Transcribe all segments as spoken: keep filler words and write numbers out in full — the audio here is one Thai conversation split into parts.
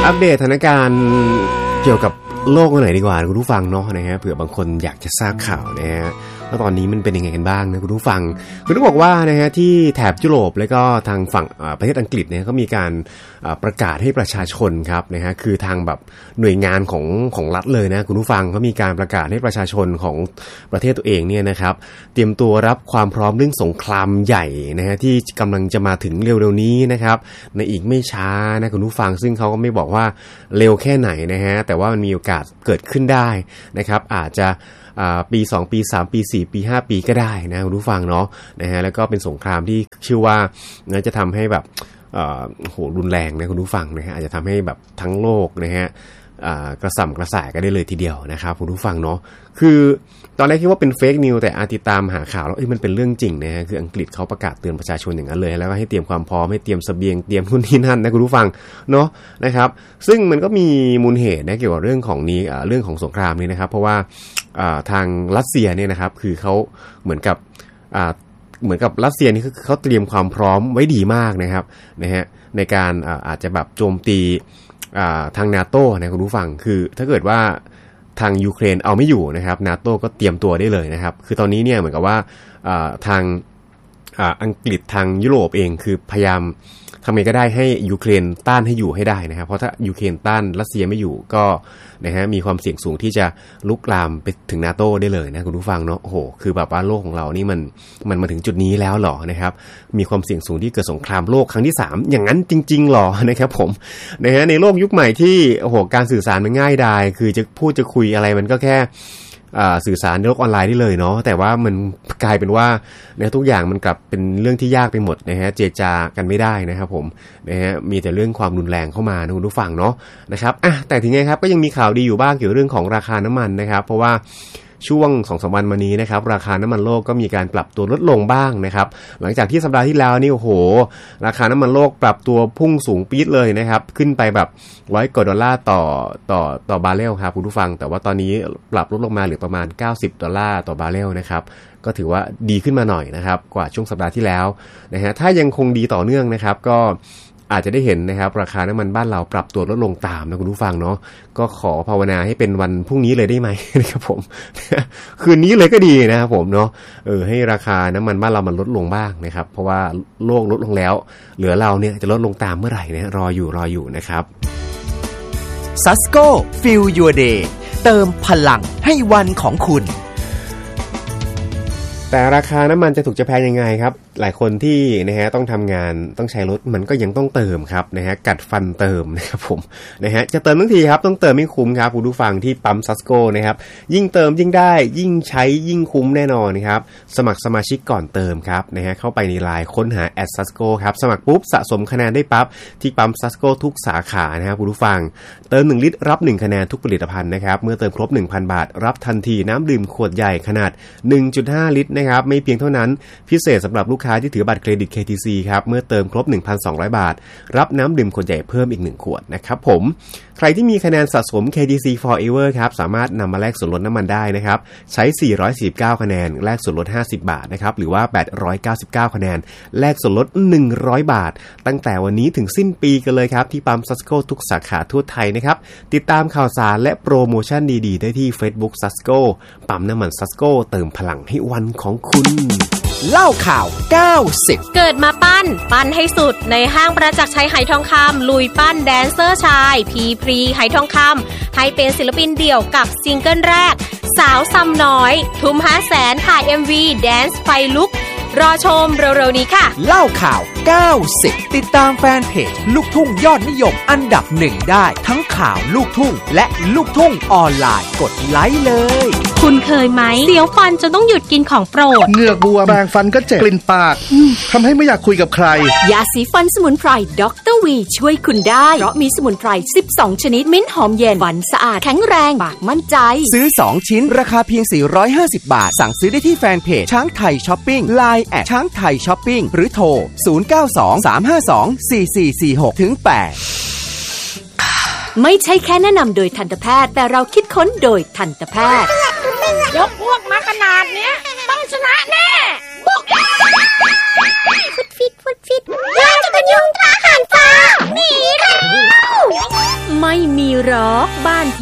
อัปเดตสถานการณ์เกี่ยวกับโลกหน่อยดีกว่าคุณผู้ฟังเนาะนะฮะเผื่อบางคนอยากจะทราบข่าวนะฮะว่าตอนนี้มันเป็นยังไงกันบ้างนะคุณผู้ฟังคือต้องบอกว่านะฮะที่แถบยุโรปแล้วก็ทางฝั่งประเทศอังกฤษเนี่ยก็มีการประกาศให้ประชาชนครับนะฮะคือทางแบบหน่วยงานของของรัฐเลยนะคุณผู้ฟังเขามีการประกาศให้ประชาชนของประเทศตัวเองเนี่ยนะครับเตรียมตัวรับความพร้อมเรื่องสงครามใหญ่นะฮะที่กำลังจะมาถึงเร็วๆนี้นะครับในอีกไม่ช้านะคุณผู้ฟังซึ่งเขาก็ไม่บอกว่าเร็วแค่ไหนนะฮะแต่ว่ามันมีโอกาสเกิดขึ้นได้นะครับอาจจะปีสองปีสามปีสี่ปีห้าปีก็ได้นะคุณผู้ฟังเนาะนะฮะแล้วก็เป็นสงครามที่เชื่อว่าน่าจะทำให้แบบเอ่อโหรุนแรงนะคุณผู้ฟังนะฮะอาจจะทำให้แบบทั้งโลกนะฮะกระส่ำกระส่ายกันได้เลยทีเดียวนะครับคุณผู้ฟังเนาะคือตอนแรกคิดว่าเป็นเฟกนิวแต่อาติดตามหาข่าวแล้วเอ้ยมันเป็นเรื่องจริงนะฮะคืออังกฤษเขาประกาศเตือนประชาชนอย่างนั้นเลยแล้วก็ให้เตรียมความพร้อมให้เตรียมเสบียงเตรียมทุนที่นั่นนะคุณผู้ฟังเนาะนะครับซึ่งมันก็มีมูลเหตุนะเกี่ยวกับเรื่องของนี้เรื่องของสงครามนี้นะครับเพราะว่าทางรัสเซียเนี่ยนะครับคือเขาเหมือนกับเหมือนกับรัสเซียนี่คือเขาเตรียมความพร้อมไว้ดีมากนะครับนะฮะในการอาจจะแบบโจมตีทาง NATO นะคุณผู้ฟังคือถ้าเกิดว่าทางยูเครนเอาไม่อยู่นะครับ NATO ก็เตรียมตัวได้เลยนะครับคือตอนนี้เนี่ยเหมือนกับว่าทางอังกฤษทางยุโรปเองคือพยายามทำไงก็ได้ให้ยูเครนต้านให้อยู่ให้ได้นะครับเพราะถ้ายูเครนต้านรัสเซียไม่อยู่ก็นะฮะมีความเสี่ยงสูงที่จะลุกลามไปถึง NATO ได้เลยนะคุณผู้ฟังเนาะโอ้โหคือแบบว่าโลกของเรานี่มันมันมาถึงจุดนี้แล้วหรอนะครับมีความเสี่ยงสูงที่เกิดสงครามโลกครั้งที่สามอย่างนั้นจริงๆหรอนะครับผมนะฮะในโลกยุคใหม่ที่โอ้โหการสื่อสารมันง่ายดายคือจะพูดจะคุยอะไรมันก็แค่สื่อสารในโลกออนไลน์ได้เลยเนาะแต่ว่ามันกลายเป็นว่าเนี่ยทุกอย่างมันกลับเป็นเรื่องที่ยากไปหมดนะฮะเจรจากันไม่ได้นะครับผมนะฮะมีแต่เรื่องความรุนแรงเข้ามานะคุณผู้ฟังเนาะนะครับอ่ะแต่ถึงไงครับก็ยังมีข่าวดีอยู่บ้างเกี่ยวกับเรื่องของราคาน้ำมันนะครับเพราะว่าช่วง สองถึงสาม วันมานี้นะครับราคาน้ำมันโลกก็มีการปรับตัวลดลงบ้างนะครับหลังจากที่สัปดาห์ที่แล้วนี่โอ้โหราคาน้ำมันโลกปรับตัวพุ่งสูงปี๊ดเลยนะครับขึ้นไปแบบร้อยกว่าดอลลาร์ต่อต่อต่อบาร์เรลครับคุณผู้ฟังแต่ว่าตอนนี้ปรับลดลงมาเหลือประมาณเก้าสิบดอลลาร์ต่อบาร์เรลนะครับก็ถือว่าดีขึ้นมาหน่อยนะครับกว่าช่วงสัปดาห์ที่แล้วนะฮะถ้ายังคงดีต่อเนื่องนะครับก็อาจจะได้เห็นนะครับราคาน้ำมันบ้านเราปรับตัวลดลงตามนะคุณผู้ฟังเนาะก็ขอภาวนาให้เป็นวันพรุ่งนี้เลยได้ไหมนะครับผมคืนนี้เลยก็ดีนะครับผมเนาะเออให้ราคาน้ำมันบ้านเรามันลดลงบ้างนะครับเพราะว่าโลกลดลงแล้วเหลือเราเนี่ยจะลดลงตามเมื่อไหร่นะรออยู่รออยู่นะครับ Sasko Feel Your Day เติมพลังให้วันของคุณแต่ราคาน้ำมันจะถูกจะแพงยังไงครับหลายคนที่นะฮะต้องทำงานต้องใช้รถมันก็ยังต้องเติมครับนะฮะกัดฟันเติมนะครับผมนะฮะจะเติมทั้งทีครับต้องเติมให้คุ้มครับคุณผู้ฟังที่ปั๊ม Sasko นะครับยิ่งเติมยิ่งได้ยิ่งใช้ยิ่งคุ้มแน่นอนครับสมัครสมาชิกก่อนเติมครับนะฮะเข้าไปในไลน์ค้นหา แอท Sasko ครับสมัครปุ๊บสะสมคะแนนได้ปั๊บที่ปั๊ม Sasko ทุกสาขานะครับคุณผู้ฟังเติมหนึ่งลิตรรับหนึ่งคะแนนทุกผลิตภัณฑ์นะครับเมื่อเติมครบ หนึ่งพัน บาทรับทันทีน้ำดื่มขวดใหญ่ขนาด หนึ่งจุดห้า ลิตรนะครับไม่เพียงเท่านั้นพิเศษสำหรับลูกค้าที่ถือบัตรเครดิต เค ที ซี ครับเมื่อเติมครบ หนึ่งพันสองร้อย บาทรับน้ำดื่มขวดใหญ่เพิ่มอีกหนึ่งขวดนะครับผมใครที่มีคะแนนสะสม เค ที ซี Forever ครับสามารถนำมาแลกส่วนลดน้ำมันได้นะครับใช้สี่ร้อยสี่สิบเก้าคะแนนแลกส่วนลดห้าสิบบาทนะครับหรือว่าแปดร้อยเก้าสิบเก้าคะแนนแลกส่วนลดหนึ่งร้อยบาทตั้งแต่วันนี้ถึงสิ้นปีกันเลยครับที่ปั๊ม Sasko ทุกสาขาทั่วไทยนะครับติดตามข่าวสารและโปรโมชั่นดีๆได้ที่ Facebook Sasko ปั๊มน้ำมัน Sasko เติมพลังให้วันของคุณเล่าข่าวเก้าสิบเกิดมาปั้นปั้นให้สุดในห้างประจักษ์ชัยไหทองคำลุยปั้นแดนเซอร์ชายพีพรีไหทองคำให้เป็นศิลปินเดี่ยวกับซิงเกิลแรกสาวซ้ำน้อยทุมห้าแสนถ่าย เอ็ม วี แดนซ์ไฟลุกรอชมเร็วๆนี้ค่ะเล่าข่าวเก้าสิบติดตามแฟนเพจลูกทุ่งยอดนิยมอันดับหนึ่งได้ทั้งข่าวลูกทุ่งและลูกทุ่งออนไลน์กดไลค์เลยคุณเคยไหมเสียวฟันจนต้องหยุดกินของโปรดเหงือกบวมแปรงฟันก็เจ็บกลิ่นปากทำให้ไม่อยากคุยกับใครยาสีฟันสมุนไพรด็อกเตอร์วีช่วยคุณได้เพราะมีสมุนไพรสิบสองชนิดมิ้นหอมเย็นฟันสะอาดแข็งแรงปากมั่นใจซื้อสองชิ้นราคาเพียงสี่ร้อยห้าสิบบาทสั่งซื้อได้ที่แฟนเพจช้างไทยช้อปปิ้ง ไลน์ แอท ช้างไทยช้อปปิ้งหรือโทรศูนย์ เก้า สอง สาม ห้า สอง สี่ สี่ สี่ หก ถึง แปดไม่ใช่แค่แนะนำโดยทันตแพทย์แต่เราคิดค้นโดยทันตแพทย์ยกพวกมาขนาดเนี้ยต้องชนะแน่บุกฟุดฟิตฟุดฟิตเราจะเป็นยุงตราหางฟ้าหนีเรา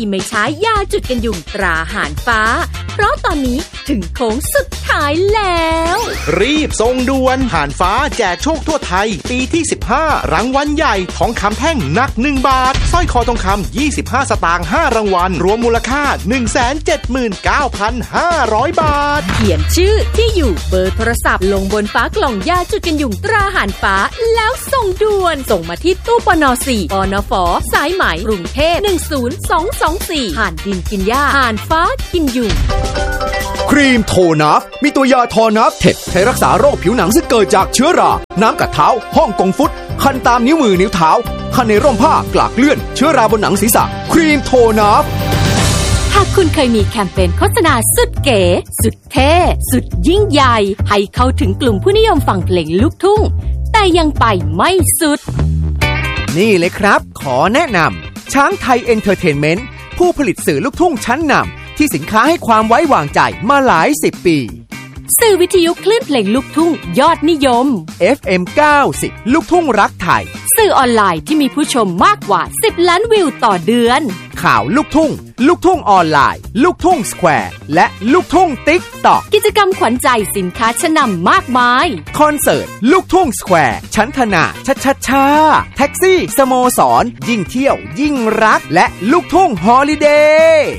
ที่ไม่ใช้ยาจุดกันยุงตราหารฟ้าเพราะตอนนี้ถึงโค้งสุดท้ายแล้วรีบส่งด่วนหารฟ้าแจกโชคทั่วไทยปีที่สิบห้ารางวัลใหญ่ทองคำแท่งหนักหนึ่งบาทสร้อยคอทองคำยี่สิบห้าสตางค์ห้ารางวัลรวมมูลค่า หนึ่งแสนเจ็ดหมื่นเก้าพันห้าร้อย บาทเขียนชื่อที่อยู่เบอร์โทรศัพท์ลงบนฝากล่องยาจุดกันยุงตราหารฟ้าแล้วส่งด่วนส่งมาที่ตู้ปนสี่ปนฝสายไหมกรุงเทพหนึ่งศูนย์สองสองสี่ห่านดินกินหญ้าห่านฟ้ากินยุงครีมโทนัฟมีตัวยาทอนัฟเท็ดใช้รักษาโรคผิวหนังซึ่งเกิดจากเชื้อราน้ำกัดเท้าฮ่องกงฟุตคันตามนิ้วมือนิ้วเท้าคันในร่มผ้ากลากเลื่อนเชื้อราบนหนังศีรษะครีมโทนัฟหากคุณเคยมีแคมเปญโฆษณาสุดเก๋สุดเท่สุดยิ่งใหญ่ให้เข้าถึงกลุ่มผู้นิยมฟังเพลงลูกทุ่งแต่ยังไปไม่สุดนี่เลยครับขอแนะนำช้างไทยเอนเตอร์เทนเมนต์ผู้ผลิตสื่อลูกทุ่งชั้นนำที่สินค้าให้ความไว้วางใจมาหลายสิบปีสื่อวิทยุคลื่นเพลงลูกทุ่งยอดนิยมเอฟ เอ็ม เก้าสิบ ลูกทุ่งรักไทยสื่อออนไลน์ที่มีผู้ชมมากกว่าสิบล้านวิวต่อเดือนข่าวลูกทุ่งลูกทุ่งออนไลน์ลูกทุ่งสแควร์และลูกทุ่งติ๊กต็อกกิจกรรมขวัญใจสินค้าชั้นนำมากมายคอนเสิร์ตลูกทุ่งสแควร์ชั้นธนาชัดชัดชาแท็กซี่สโมสรยิ่งเที่ยวยิ่งรักและลูกทุ่งฮอลิเดย์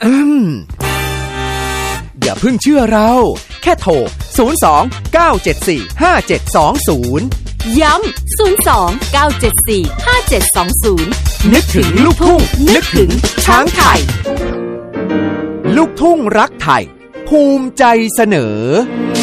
อย่าเพิ่งเชื่อเราแค่โทรศูนย์ สอง เก้า เจ็ด สี่ ห้า เจ็ด สอง ศูนย์ย้ำศูนย์ สอง เก้า เจ็ด สี่ ห้า เจ็ด สอง ศูนย์นึกถึงลูกทุ่งนึกถึงช้างไทยลูกทุ่งรักไทยภูมิใจเสนอ